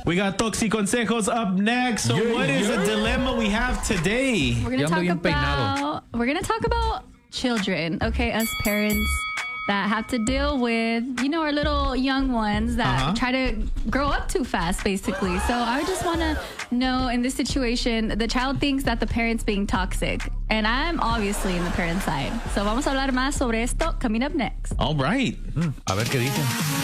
We got Toxi Consejos up next. So what is the dilemma we have today? We're gonna talk about children, okay, as parents that have to deal with, our little young ones that try to grow up too fast, basically. So I just want to know, in this situation, the child thinks that the parent's being toxic. And I'm obviously in the parent side. So vamos a hablar más sobre esto coming up next. All right. A ver qué dicen.